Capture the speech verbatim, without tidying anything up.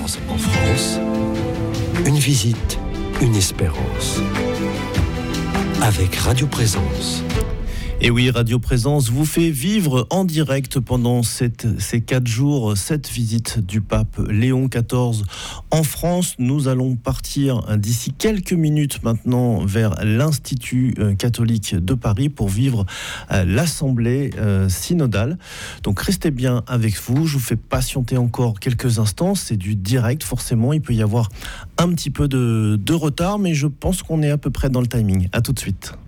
quatorze en France, une visite, une espérance. Avec Radio Présence. Et oui, Radio Présence vous fait vivre en direct pendant cette, ces quatre jours, cette visite du pape Léon quatorze en France. Nous allons partir d'ici quelques minutes maintenant vers l'Institut catholique de Paris pour vivre l'Assemblée synodale. Donc restez bien avec vous, je vous fais patienter encore quelques instants. C'est du direct, forcément, il peut y avoir un petit peu de, de retard, mais je pense qu'on est à peu près dans le timing. À tout de suite.